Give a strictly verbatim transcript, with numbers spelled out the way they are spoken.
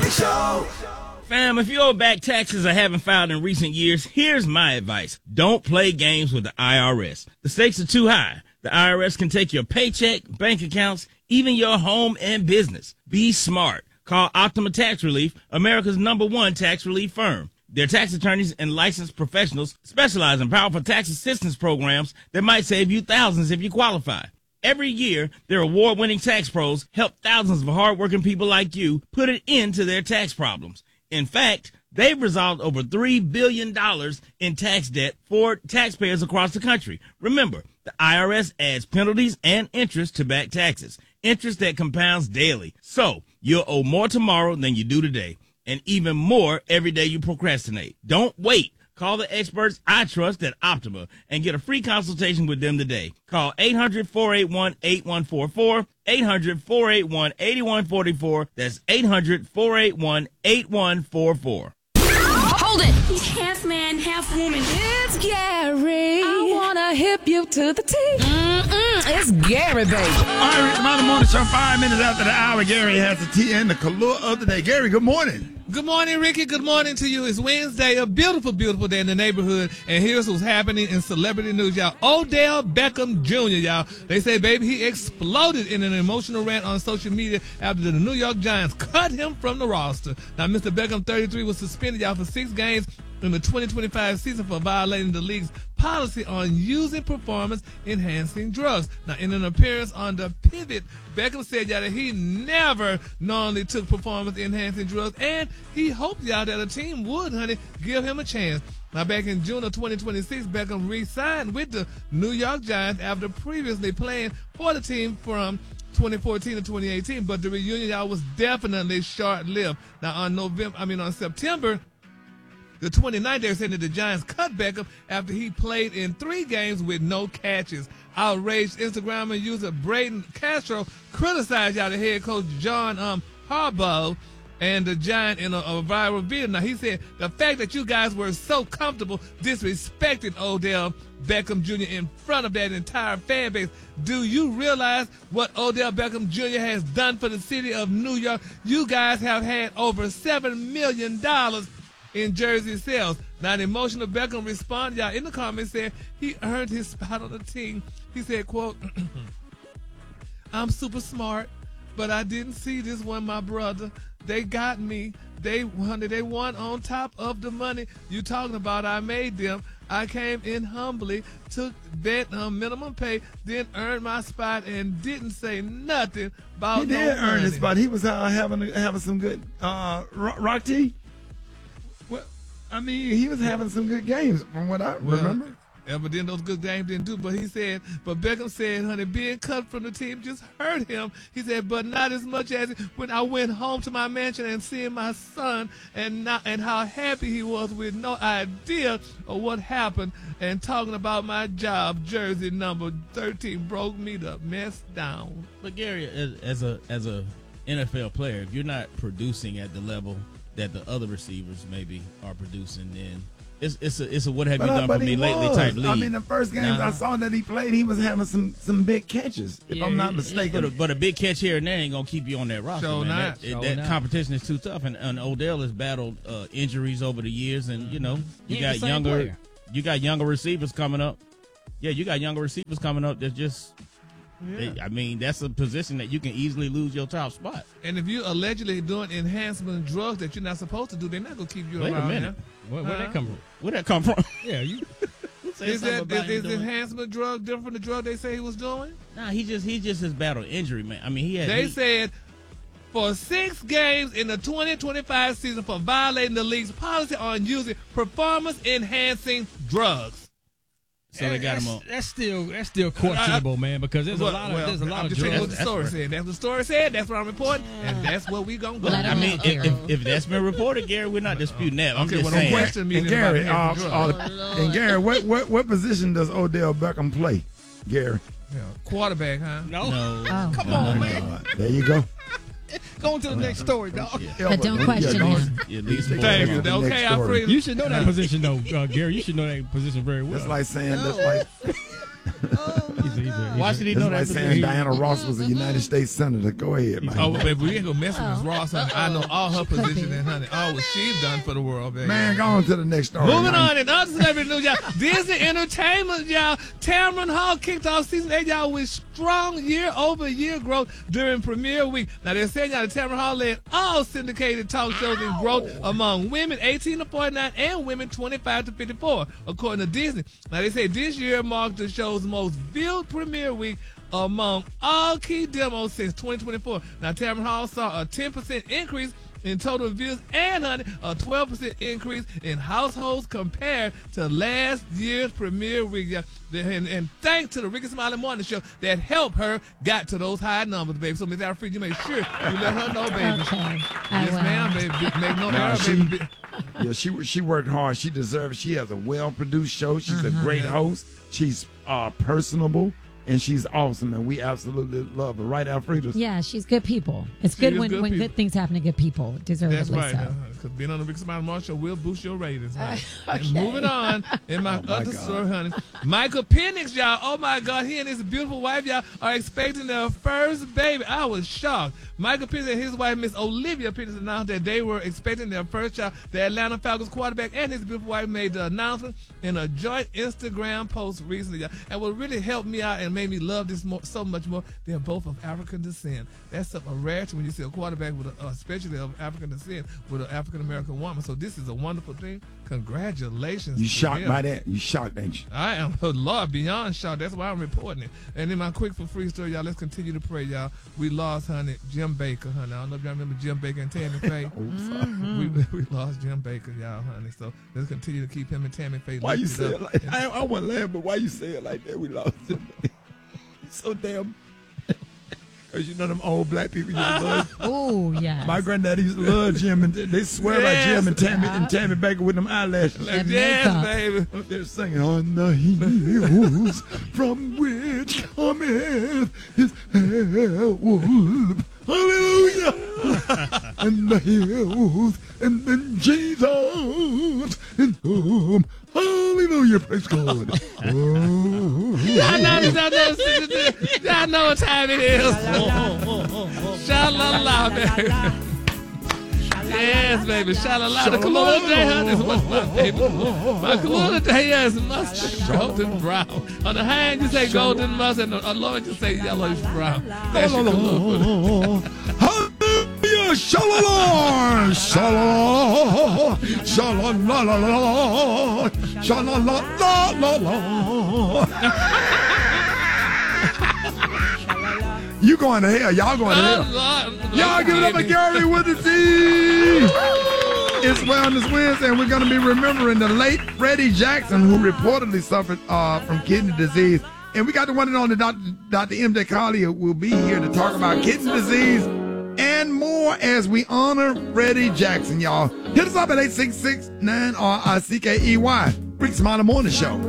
Big Show. Fam, if you owe back taxes or haven't filed in recent years, here's my advice. Don't play games with the I R S. The stakes are too high. The I R S can take your paycheck, bank accounts, even your home and business. Be smart. Call Optima Tax Relief, America's number one tax relief firm. Their tax attorneys and licensed professionals specialize in powerful tax assistance programs that might save you thousands if you qualify. Every year, their award-winning tax pros help thousands of hardworking people like you put an end to their tax problems. In fact, they've resolved over three billion dollars in tax debt for taxpayers across the country. Remember, the I R S adds penalties and interest to back taxes, interest that compounds daily. So you'll owe more tomorrow than you do today, and even more every day you procrastinate. Don't wait. Call the experts I trust at Optima and get a free consultation with them today. Call eight hundred, four eight one, eight one four four, eight hundred, four eight one, eight one four four. That's eight hundred, four eight one, eight one four four. Hold it! He's half man, half woman. It's Gary. I wanna hip you to the T. Mm-mm, it's Gary, baby. All right, Rick Mountain Morning Show, five minutes after the hour. Gary has the tea and the color of the day. Gary, good morning. Good morning, Ricky. Good morning to you. It's Wednesday, a beautiful, beautiful day in the neighborhood. And here's what's happening in celebrity news, y'all. Odell Beckham Junior, y'all. They say, baby, he exploded in an emotional rant on social media after the New York Giants cut him from the roster. Now, Mister Beckham, thirty-three, was suspended, y'all, for six games in the twenty twenty-five season for violating the league's policy on using performance-enhancing drugs. Now, in an appearance on The Pivot, Beckham said, y'all, that he never knowingly took performance-enhancing drugs, and he hoped, y'all, that a team would, honey, give him a chance. Now, back in June of twenty twenty-six, Beckham re-signed with the New York Giants after previously playing for the team from twenty fourteen to twenty eighteen, but the reunion, y'all, was definitely short-lived. Now, on November, I mean, on September the twenty-ninth, they're saying that the Giants cut Beckham after he played in three games with no catches. Outraged Instagram user Braden Castro criticized y'all the head coach John um, Harbaugh and the Giant in a, a viral video. Now, he said the fact that you guys were so comfortable disrespecting Odell Beckham Junior in front of that entire fan base. Do you realize what Odell Beckham Junior has done for the city of New York? You guys have had over seven million dollars in jersey sales. Now, the emotional Beckham responded, y'all, in the comments, said he earned his spot on the team. He said, quote, I'm super smart, but I didn't see this one, my brother. They got me. They won, they won on top of the money you talking about. I made them. I came in humbly, took bet um, minimum pay, then earned my spot and didn't say nothing about He did no earn money. his spot. He was uh, having having some good uh, rock tea. Well, I mean, he was having some good games from what I Well, remember. Yeah, but then those good games didn't do. But he said, but Beckham said, honey, being cut from the team just hurt him. He said, but not as much as when I went home to my mansion and seeing my son and not, and how happy he was with no idea of what happened and talking about my job. Jersey number thirteen broke me the mess down. But Gary, as, as a as a N F L player, if you're not producing at the level that the other receivers maybe are producing, then it's it's a it's a what have But, you uh, done but for me he lately was. type league. I mean, the first games Nah. I saw that he played, he was having some some big catches, if Yeah, I'm not yeah, mistaken. But a, but a big catch here and there ain't gonna keep you on that roster, Sure man. not. That, Sure that not. competition is too tough, and, and Odell has battled uh, injuries over the years, and you know you He ain't got the same younger player. you got younger receivers coming up. Yeah, you got younger receivers coming up. That's just. Yeah. I mean, that's a position that you can easily lose your top spot. And if you allegedly doing enhancement drugs that you're not supposed to do, they're not gonna keep you Wait a around. minute. Where, where'd Huh? that come from? Where'd that come from? Yeah, you. Say Is something that about is, him is doing- enhancement drug different from the drug they say he was doing? Nah, he just he just has battled injury, man. I mean, he had. They he, said for six games in the twenty twenty-five season for violating the league's policy on using performance-enhancing drugs. so they got him on. That's still that's still questionable, man, because there's Well, a lot of well, there's a I'm lot of just telling you what drugs. the story That's said. That's what the story said. That's what I'm reporting, and that's what we gonna go. Let I him mean, know, if, Gary. if, if that's been reported, Gary, we're not disputing that. I'm Okay, just well, don't saying. question me. And then about Gary, uh, enhancing uh, drugs. and Gary, what, what what position does Odell Beckham play? Gary, Yeah, quarterback, huh? No, No, Oh. come no, on, no, man. uh, there you go. Go on to the next story, dog. Yeah. But don't question don't- him. Yeah, at least Take four Thank it you. to the Okay, next I'm story. free. You should know that position, though, uh, Gary. You should know that position very well. That's like saying that's like he's, a, he's, a, Why should he That's know like that? saying Diana Ross was a United States Senator. Go ahead, man. Oh, baby, we ain't gonna mess with Miss Ross, honey. I know all her position and honey, all what she's done for the world, baby. Man, go on to the next story. Moving man. on in other celebrity news, y'all. Disney Entertainment, y'all. Tamron Hall kicked off season eight, y'all, with strong year-over-year growth during premiere week. Now, they're saying, y'all, that Tamron Hall led all syndicated talk shows in growth among women eighteen to forty-nine and women twenty-five to fifty-four, according to Disney. Now, they say this year marked the show's most viewed premiere week among all key demos since twenty twenty-four. Now, Tamron Hall saw a ten percent increase in total views and, honey, a twelve percent increase in households compared to last year's premiere week. Yeah. And, and thanks to the Ricky Smiley Morning Show that helped her got to those high numbers, baby. So, Miss Alfred, you make sure you let her know, baby. Okay. I Yes, will. ma'am, baby. Make no Nah, error, she- baby. Yeah, she she worked hard. She deserves. She has a well-produced show. She's a great host. She's uh, personable, and she's awesome. And we absolutely love her. Right, Alfreda? Yeah, she's good people. It's She good is when, good when people. good things happen to good people. That's Deservedly right. so. Because being on the Ricky Smiley Morning Show will boost your ratings. Honey. And moving on, in my, my other God. story, honey, Michael Penix, y'all. Oh my God, he and his beautiful wife, y'all, are expecting their first baby. I was shocked. Michael Penix and his wife, Miss Olivia Penix, announced that they were expecting their first child. The Atlanta Falcons quarterback and his beautiful wife made the announcement in a joint Instagram post recently, y'all. And what really helped me out and made me love this more, so much more, they're both of African descent. That's a, a rarity when you see a quarterback with, a, especially of African descent, with an African American woman. So this is a wonderful thing. Congratulations. You to shocked them. by that? You shocked, ain't you? I am, oh Lord, beyond shocked. That's why I'm reporting it. And in my quick for free story, y'all, let's continue to pray, y'all. We lost, honey, Jim Baker, honey. I don't know if y'all remember Jim Baker and Tammy Faye. we, we lost Jim Baker, y'all, honey. So let's continue to keep him and Tammy Faye. Why you lifted say up. it like I, I wasn't laughing, but why you say it like that? We lost him. So damn. Because you know them old black people used to love. Oh, yeah. My granddaddy used to love Jim, and they swear Yes. by Jim and Tammy and Tammy Baker with them eyelashes. Like, And yes, makeup. baby. Up there singing on the hills from which cometh his help. Hallelujah. And the hills and then Jesus in whom hallelujah, praise God. Oh. I know, I know, I know what time it is. Sha-la-la, baby. Yes, baby. Sha-la-la. The cologne today, honey, is what's my baby. My cologne today is mustard golden brown. On the hand, you say golden mustard, and on the lower, you say yellowish brown. That's your cologne. Hallelujah, shalala, shalala, shalala, shalala, You going to hell? Y'all going to hell? Y'all give it up for Gary with the Z. It's Wellness Wednesday, and we're going to be remembering the late Freddie Jackson, who reportedly suffered uh, from kidney disease. And we got the one and only Doctor Doctor M J Collier will be here to talk about kidney disease and more as we honor Freddie Jackson, y'all. Hit us up at eight six six, nine R I C K E Y. Rick Smiley Morning Show.